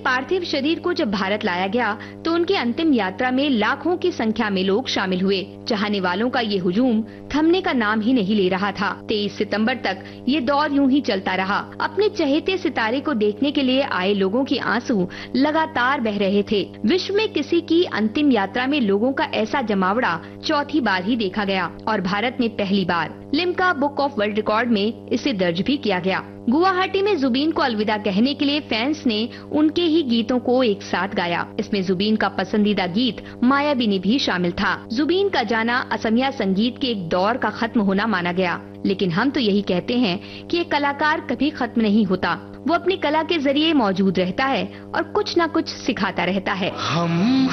पार्थिव शरीर को जब भारत लाया गया तो उनकी अंतिम यात्रा में लाखों की संख्या में लोग शामिल हुए। चाहने वालों का ये हुजूम थमने का नाम ही नहीं ले रहा था। 23 सितंबर तक ये दौर यूं ही चलता रहा। अपने चहेते सितारे को देखने के लिए आए लोगों के आंसू लगातार बह रहे थे। विश्व में किसी की अंतिम यात्रा में लोगों का ऐसा जमावड़ा चौथी बार ही देखा गया और भारत में पहली बार Limca book of world record में इसे दर्ज भी किया गया। गुवाहाटी में जुबीन को अलविदा कहने के लिए फैंस ने उनके ही गीतों को एक साथ गाया। इसमें जुबीन का पसंदीदा गीत मायाबिनी भी शामिल था। जुबीन का जाना असमिया संगीत के एक दौर का खत्म होना माना गया, लेकिन हम तो यही कहते हैं कि एक कलाकार कभी खत्म नहीं होता। वो अपनी कला के जरिए मौजूद रहता है और कुछ न कुछ सिखाता रहता है। हम